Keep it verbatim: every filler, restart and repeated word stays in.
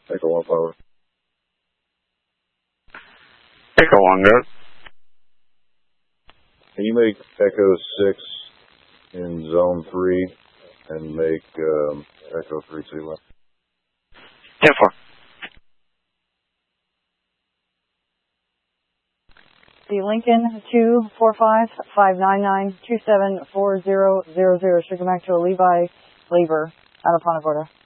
Echo one power. Echo one, good. Can you make Echo six in zone three and make um, Echo three C left? ten four. The Lincoln two four five five nine nine two seven four zero zero zero. Sugar Mac to a Levi Labor out of Punta Gorda.